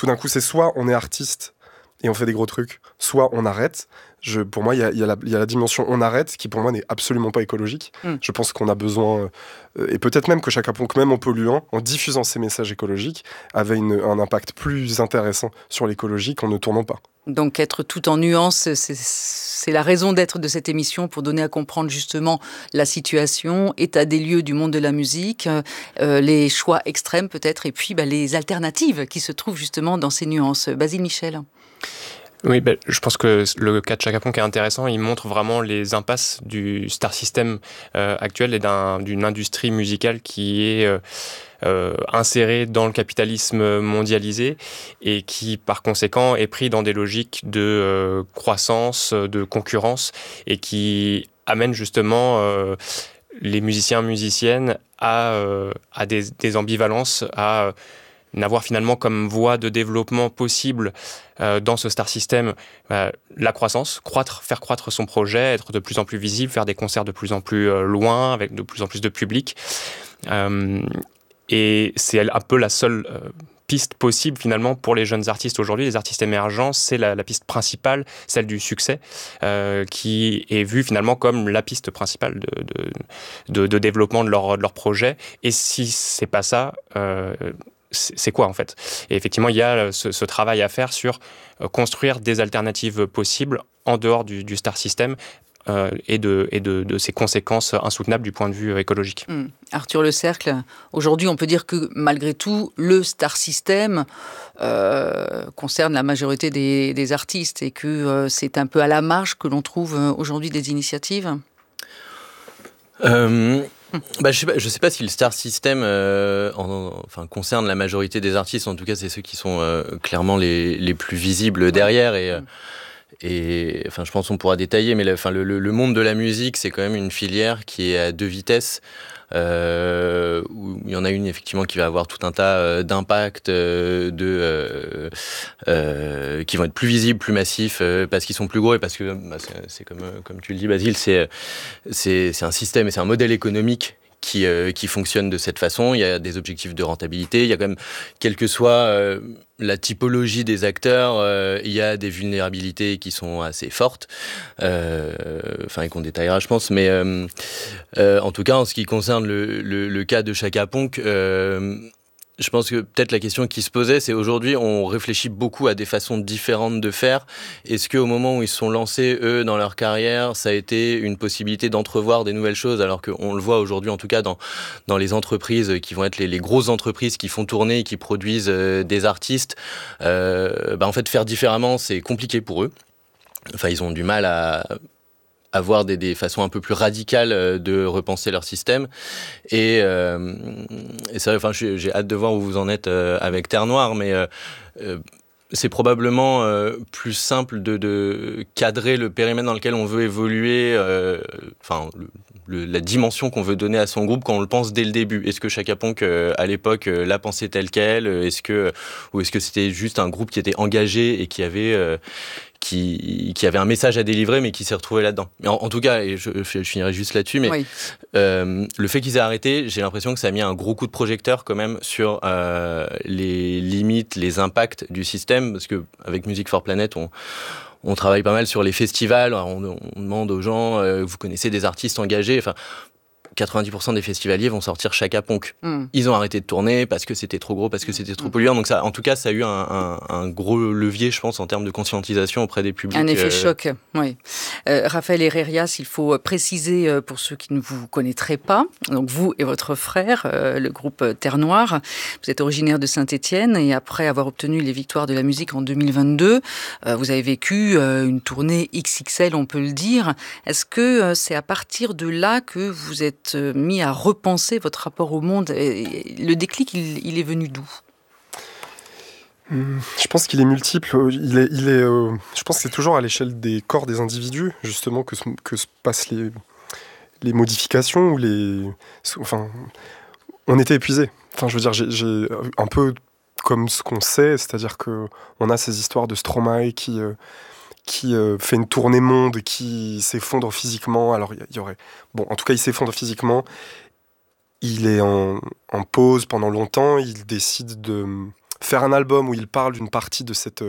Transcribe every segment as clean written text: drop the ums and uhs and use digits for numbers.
tout d'un coup, c'est soit on est artiste et on fait des gros trucs, soit on arrête. Pour moi, il y a la dimension on arrête qui, pour moi, n'est absolument pas écologique. Je pense qu'on a besoin, et peut-être même que Chaka Ponk, même en polluant, en diffusant ces messages écologiques, avait un impact plus intéressant sur l'écologie qu'en ne tournant pas. Donc être tout en nuances, c'est la raison d'être de cette émission, pour donner à comprendre justement la situation, état des lieux du monde de la musique, les choix extrêmes peut-être, et puis les alternatives qui se trouvent justement dans ces nuances. Basile Michel. Oui, je pense que le cas de Chaka Ponk est intéressant. Il montre vraiment les impasses du star system actuel et d'une industrie musicale qui est insérée dans le capitalisme mondialisé et qui, par conséquent, est pris dans des logiques de croissance, de concurrence, et qui amène justement les musiciennes à des ambivalences, à n'avoir finalement comme voie de développement possible dans ce star system la croissance, faire croître son projet, être de plus en plus visible, faire des concerts de plus en plus loin, avec de plus en plus de public. Et c'est un peu la seule piste possible finalement pour les jeunes artistes aujourd'hui. Les artistes émergents, c'est la piste principale, celle du succès, qui est vue finalement comme la piste principale de développement de leur projet. Et si c'est pas ça, c'est quoi en fait ? Et effectivement, il y a ce travail à faire sur construire des alternatives possibles en dehors du star system, et de ses conséquences insoutenables du point de vue écologique. Arthur Le Cercle, aujourd'hui on peut dire que malgré tout, le star system concerne la majorité des artistes, et que c'est un peu à la marge que l'on trouve aujourd'hui des initiatives. Je sais pas si le star system concerne la majorité des artistes. En tout cas, c'est ceux qui sont clairement les plus visibles derrière. Et je pense qu'on pourra détailler, mais le monde de la musique, c'est quand même une filière qui est à deux vitesses. Où il y en a une effectivement qui va avoir tout un tas d'impacts qui vont être plus visibles, plus massifs, parce qu'ils sont plus gros, et parce que c'est comme tu le dis, Basile, c'est un système et c'est un modèle économique qui fonctionne de cette façon. Il y a des objectifs de rentabilité, il y a quand même, quelle que soit la typologie des acteurs, il y a des vulnérabilités qui sont assez fortes, et qu'on détaillera, je pense. Mais en tout cas, en ce qui concerne le cas de Chaka Ponk, je pense que peut-être la question qui se posait, c'est aujourd'hui, on réfléchit beaucoup à des façons différentes de faire. Est-ce qu'au moment où ils se sont lancés, eux, dans leur carrière, ça a été une possibilité d'entrevoir des nouvelles choses, alors qu'on le voit aujourd'hui, en tout cas, dans les entreprises qui vont être les grosses entreprises qui font tourner et qui produisent des artistes. En fait, faire différemment, c'est compliqué pour eux. Ils ont du mal à avoir des façons un peu plus radicales de repenser leur système. Et c'est vrai, j'ai hâte de voir où vous en êtes avec Terre Noire, mais c'est probablement plus simple de cadrer le périmètre dans lequel on veut évoluer, la dimension qu'on veut donner à son groupe quand on le pense dès le début. Est-ce que Chaka Ponk, à l'époque, l'a pensé tel quel ? Ou est-ce que c'était juste un groupe qui était engagé et qui avait un message à délivrer, mais qui s'est retrouvé là-dedans. Mais en tout cas, et je finirai juste là-dessus, mais oui. Le fait qu'ils aient arrêté, j'ai l'impression que ça a mis un gros coup de projecteur quand même sur les limites, les impacts du système, parce qu'avec Music for Planet, on travaille pas mal sur les festivals, on demande aux gens, vous connaissez des artistes engagés, 90% des festivaliers vont sortir Chaka Ponk. Ils ont arrêté de tourner parce que c'était trop gros, parce que c'était trop polluant. Donc ça, en tout cas, ça a eu un gros levier, je pense, en termes de conscientisation auprès des publics. Un effet choc, oui. Raphaël Herrerias, il faut préciser pour ceux qui ne vous connaîtraient pas, donc vous et votre frère, le groupe Terre Noire, vous êtes originaire de Saint-Étienne, et après avoir obtenu les victoires de la musique en 2022, vous avez vécu une tournée XXL, on peut le dire. Est-ce que c'est à partir de là que vous êtes mis à repenser votre rapport au monde? Le déclic, il est venu d'où? Je pense qu'il est multiple. Je pense que c'est toujours à l'échelle des corps des individus, justement, que se passent les modifications. On était épuisés. J'ai un peu comme ce qu'on sait, c'est-à-dire qu'on a ces histoires de Stromae qui fait une tournée monde, qui s'effondre physiquement. Alors, il y aurait... Bon, en tout cas, il s'effondre physiquement. Il est en pause pendant longtemps. Il décide de faire un album où il parle d'une partie de cette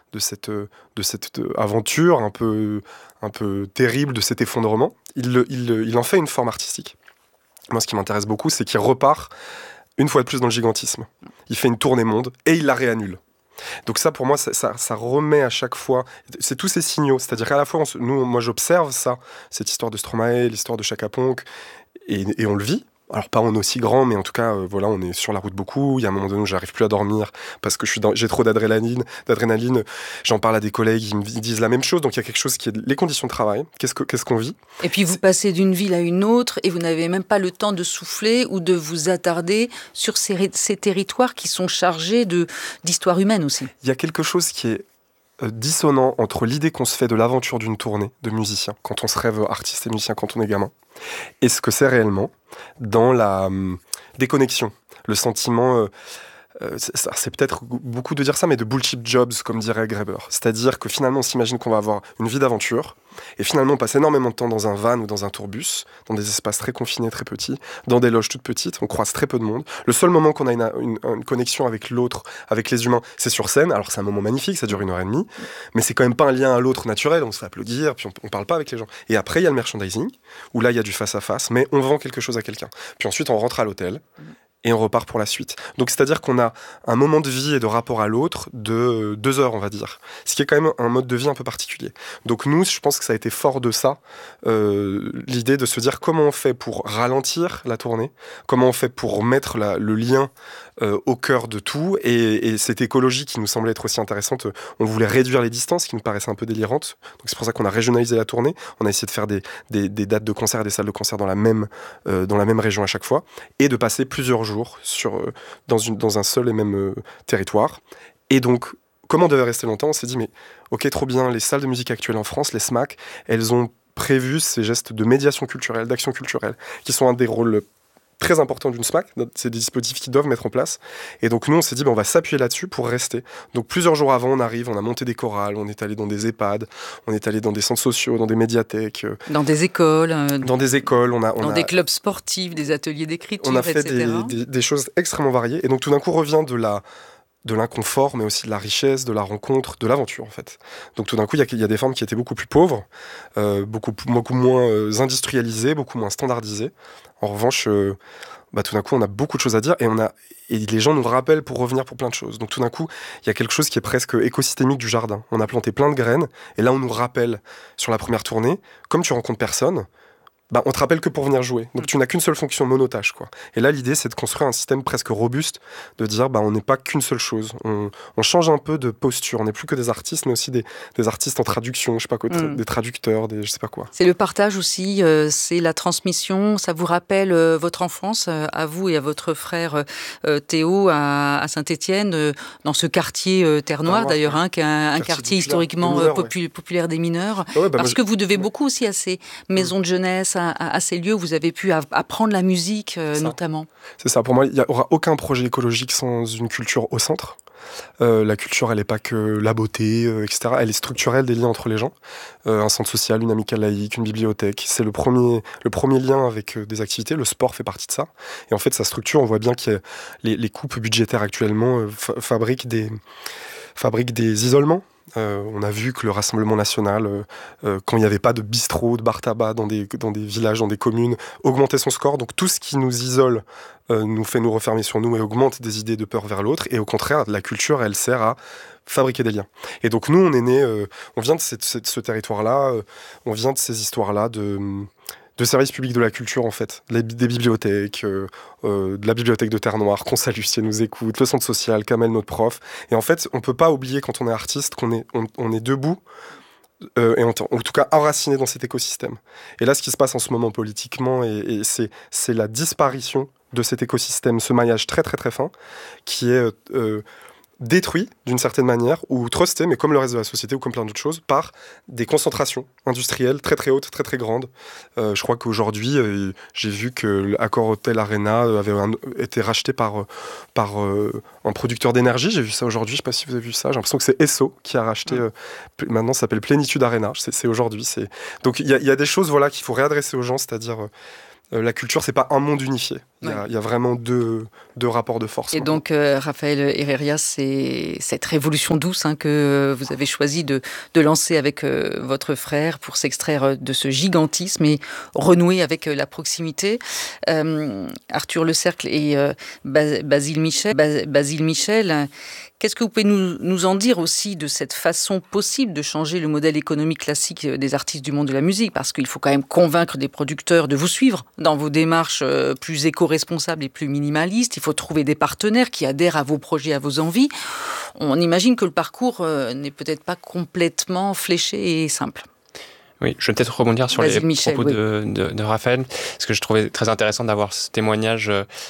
aventure un peu terrible, de cet effondrement, il en fait une forme artistique. Moi, ce qui m'intéresse beaucoup, c'est qu'il repart une fois de plus dans le gigantisme. Il fait une tournée monde et il la réannule. Donc ça, pour moi, ça remet à chaque fois... C'est tous ces signaux. C'est-à-dire qu'à la fois, moi, j'observe ça, cette histoire de Stromae, l'histoire de Chaka Ponk, et on le vit. Alors pas on est aussi grand, mais en tout cas, voilà, on est sur la route beaucoup. Il y a un moment donné où j'arrive plus à dormir parce que j'ai trop d'adrénaline. J'en parle à des collègues, ils disent la même chose. Donc il y a quelque chose qui est les conditions de travail. Qu'est-ce qu'on vit ? Et puis vous passez d'une ville à une autre et vous n'avez même pas le temps de souffler ou de vous attarder sur ces territoires qui sont chargés d'histoire humaine aussi. Il y a quelque chose qui est dissonant entre l'idée qu'on se fait de l'aventure d'une tournée de musicien, quand on se rêve artiste et musicien quand on est gamin, et ce que c'est réellement dans la déconnexion, le sentiment, c'est peut-être beaucoup de dire ça, mais de bullshit jobs, comme dirait Graeber. C'est-à-dire que finalement, on s'imagine qu'on va avoir une vie d'aventure, et finalement, on passe énormément de temps dans un van ou dans un tourbus, dans des espaces très confinés, très petits, dans des loges toutes petites, on croise très peu de monde. Le seul moment qu'on a une connexion avec l'autre, avec les humains, c'est sur scène. Alors c'est un moment magnifique, ça dure 1h30, mais c'est quand même pas un lien à l'autre naturel, on se fait applaudir, puis on parle pas avec les gens. Et après, il y a le merchandising, où là, il y a du face-à-face, mais on vend quelque chose à quelqu'un. Puis ensuite, on rentre à l'hôtel, et on repart pour la suite. Donc c'est-à-dire qu'on a un moment de vie et de rapport à l'autre de 2 heures, on va dire. Ce qui est quand même un mode de vie un peu particulier. Donc nous, je pense que ça a été fort de ça, l'idée de se dire comment on fait pour ralentir la tournée, comment on fait pour mettre le lien au cœur de tout, et cette écologie qui nous semblait être aussi intéressante, on voulait réduire les distances qui nous paraissaient un peu délirantes. Donc c'est pour ça qu'on a régionalisé la tournée, on a essayé de faire des dates de concert et des salles de concert dans la même région à chaque fois, et de passer plusieurs jours dans un seul et même territoire. Et donc, comme on devait rester longtemps, on s'est dit, mais ok, trop bien, les salles de musique actuelles en France, les SMAC, elles ont prévu ces gestes de médiation culturelle, d'action culturelle, qui sont un des rôles très important d'une SMAC, c'est des dispositifs qui doivent mettre en place. Et donc nous, on s'est dit, on va s'appuyer là-dessus pour rester. Donc plusieurs jours avant, on arrive, on a monté des chorales, on est allé dans des EHPAD, on est allé dans des centres sociaux, dans des médiathèques. Dans des écoles. Dans des écoles. Dans des clubs sportifs, des ateliers d'écriture, on a fait etc. des choses extrêmement variées. Et donc tout d'un coup, revient de l'inconfort, mais aussi de la richesse, de la rencontre, de l'aventure en fait. Donc tout d'un coup, il y a des formes qui étaient beaucoup plus pauvres, beaucoup moins industrialisées, beaucoup moins standardisées. En revanche, tout d'un coup, on a beaucoup de choses à dire et les gens nous rappellent pour revenir pour plein de choses. Donc tout d'un coup, il y a quelque chose qui est presque écosystémique du jardin. On a planté plein de graines et là, on nous rappelle sur la première tournée, comme tu rencontres personne, on te rappelle que pour venir jouer. Donc tu n'as qu'une seule fonction, monotâche, quoi. Et là, l'idée, c'est de construire un système presque robuste, de dire, on n'est pas qu'une seule chose. On change un peu de posture. On n'est plus que des artistes, mais aussi des artistes en traduction, je sais pas quoi, des traducteurs, je sais pas quoi. C'est le partage aussi, c'est la transmission. Ça vous rappelle votre enfance, à vous et à votre frère Théo, à Saint-Étienne, dans ce quartier Terre-Noire, d'ailleurs, qui est un quartier historiquement populaire des mineurs. Parce que vous devez beaucoup aussi à ces maisons de jeunesse, à ces lieux où vous avez pu apprendre la musique, notamment. C'est ça. Pour moi, il n'y aura aucun projet écologique sans une culture au centre. La culture, elle n'est pas que la beauté, etc. Elle est structurelle des liens entre les gens. Un centre social, une amicale laïque, une bibliothèque. C'est le premier lien avec des activités. Le sport fait partie de ça. Et en fait, sa structure, on voit bien que les coupes budgétaires actuellement fabriquent des isolements. On a vu que le Rassemblement national, quand il n'y avait pas de bistrot, de bar tabac dans des villages, dans des communes, augmentait son score. Donc tout ce qui nous isole nous fait nous refermer sur nous et augmente des idées de peur vers l'autre. Et au contraire, la culture, elle sert à fabriquer des liens. Et donc nous, on est nés, on vient de ce territoire-là, on vient de ces histoires-là de services publics de la culture, en fait. Des bibliothèques, de la bibliothèque de Terre-Noire, qu'on salue si elle nous écoute, le centre social, Kamel, notre prof. Et en fait, on peut pas oublier, quand on est artiste, qu'on est debout, et en tout cas enraciné dans cet écosystème. Et là, ce qui se passe en ce moment politiquement, c'est la disparition de cet écosystème, ce maillage très très très fin, qui est détruit d'une certaine manière, ou trusté, mais comme le reste de la société, ou comme plein d'autres choses, par des concentrations industrielles très très hautes, très très grandes. Je crois qu'aujourd'hui, j'ai vu que l'Accor Hotel Arena avait été racheté par un producteur d'énergie. J'ai vu ça aujourd'hui, je ne sais pas si vous avez vu ça. J'ai l'impression que c'est Esso qui a racheté, maintenant ça s'appelle Plénitude Arena, c'est aujourd'hui. Donc il y a des choses qu'il faut réadresser aux gens, c'est-à-dire... la culture, c'est pas un monde unifié. Il y a vraiment deux rapports de force. Et donc, Raphaël Herreria, c'est cette révolution douce que vous avez choisi de lancer avec votre frère pour s'extraire de ce gigantisme et renouer avec la proximité. Arthur Le Cercle et Basile Michel, qu'est-ce que vous pouvez nous en dire aussi de cette façon possible de changer le modèle économique classique des artistes du monde de la musique? Parce qu'il faut quand même convaincre des producteurs de vous suivre dans vos démarches plus éco-responsables et plus minimalistes. Il faut trouver des partenaires qui adhèrent à vos projets, à vos envies. On imagine que le parcours n'est peut-être pas complètement fléché et simple. Oui, je vais peut-être rebondir sur les propos de Raphaël, parce que je trouvais très intéressant d'avoir ce témoignage